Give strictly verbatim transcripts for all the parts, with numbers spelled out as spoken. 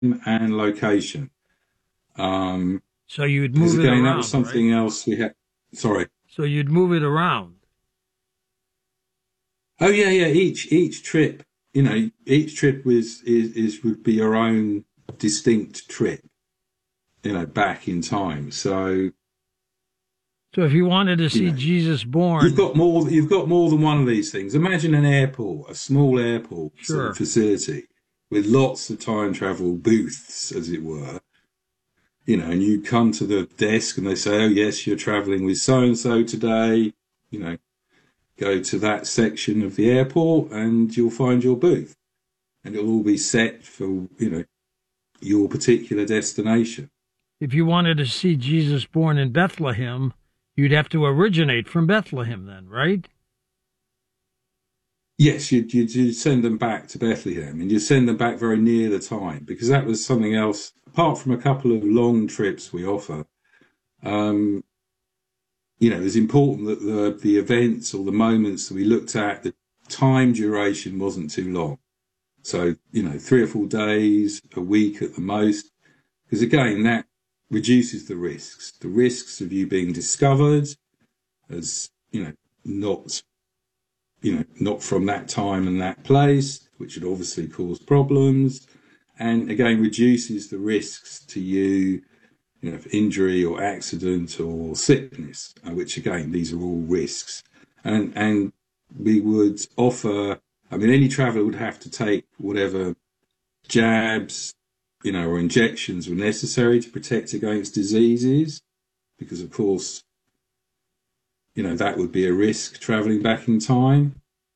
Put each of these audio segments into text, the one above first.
and location. Um, So you'd because move it again, that was around, right? something else we had. Sorry. So you'd move it around. Oh yeah, yeah. Each each trip, you know, each trip was is is would be your own distinct trip, you know, back in time. So So if you wanted to you see know, Jesus you've born, got more. You've got more than one of these things. Imagine an airport, a small airport sort of sure. facility with lots of time travel booths, as it were. You know, and you come to the desk and they say, "Oh yes, you're travelling with so and so today." You know, go to that section of the airport and you'll find your booth, and it'll all be set for you know your particular destination. If you wanted to see Jesus born in Bethlehem, you'd have to originate from Bethlehem then, right? Yes, you'd, you'd, you'd send them back to Bethlehem, and you'd send them back very near the time because that was something else. Apart from a couple of long trips we offer, um, you know, it's important that the the events or the moments that we looked at, the time duration wasn't too long. So you know, three or four days, a week at the most, because again, that reduces the risks. The risks of you being discovered as you know not you know, not from that time and that place, which would obviously cause problems, and again reduces the risks to you, you know, of injury or accident or sickness, uh, which again these are all risks, and and we would offer. I mean, any traveller would have to take whatever jabs, you know, or injections were necessary to protect against diseases, because of course, you know, that would be a risk travelling back in time.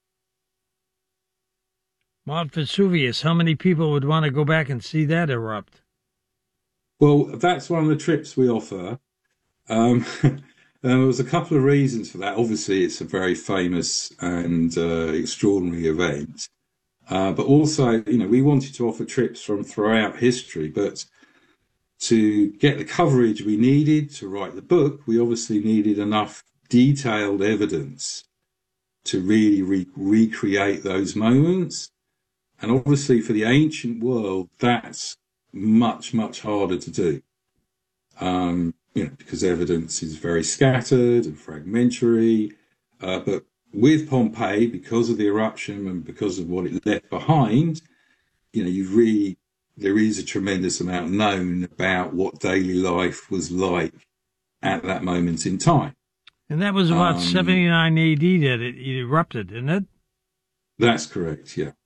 Mount Vesuvius, how many people would want to go back and see that erupt? Well, that's one of the trips we offer. Um, there was a couple of reasons for that. Obviously, it's a very famous and uh, extraordinary event. Uh, but also, you know, we wanted to offer trips from throughout history, but to get the coverage we needed to write the book, we obviously needed enough detailed evidence to really re- recreate those moments. And obviously, for the ancient world, that's much, much harder to do. Um, you know, because evidence is very scattered and fragmentary. Uh, but with Pompeii, because of the eruption and because of what it left behind, you know, you really there is a tremendous amount known about what daily life was like at that moment in time. And that was about Um, seventy-nine A D that it erupted, isn't it? that's correct, yeah.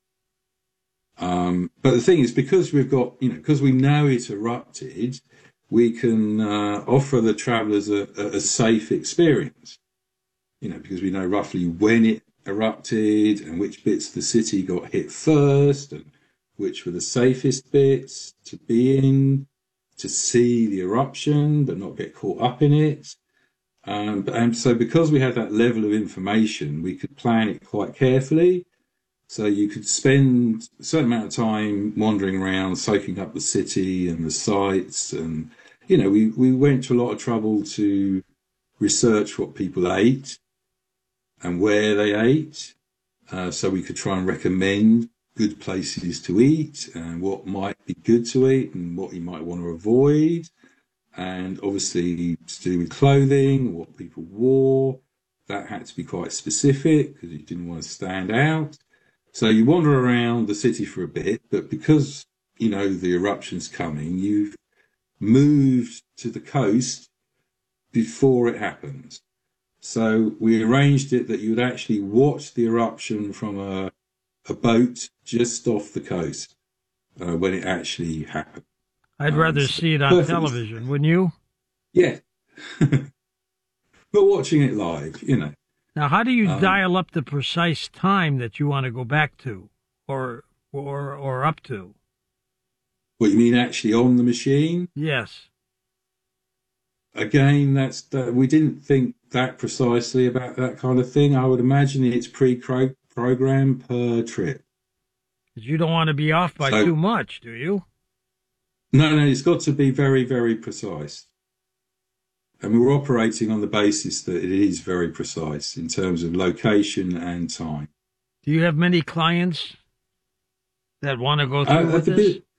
Um, but the thing is, because we've got, you know, because we know it erupted, we can uh, offer the travellers a, a, a safe experience, you know, because we know roughly when it erupted and which bits of the city got hit first and which were the safest bits to be in, to see the eruption but not get caught up in it. Um, and so, because we had that level of information, we could plan it quite carefully. So you could spend a certain amount of time wandering around, soaking up the city and the sights, and you know, we we went to a lot of trouble to research what people ate and where they ate, uh, so we could try and recommend good places to eat and what might be good to eat and what you might want to avoid. And obviously, to do with clothing, what people wore, that had to be quite specific because you didn't want to stand out. So you wander around the city for a bit, but because you know the eruption's coming, you've moved to the coast before it happens. So we arranged it that you would actually watch the eruption from a, a boat just off the coast uh, when it actually happened. I'd Um, rather so see it on perfectly, television, wouldn't you? yeah. But watching it live, you know, Now, how do you um, dial up the precise time that you want to go back to, or or or up to? what you mean actually on the machine? Yes. Again, that's that we didn't think that precisely about that kind of thing. I would imagine it's pre-programmed per trip. Because you don't want to be off by So too much, do you? no, no, it's got to be very, very precise. And we're operating on the basis that it is very precise in terms of location and time. Do you have many clients that want to go through Uh, with the bit, this?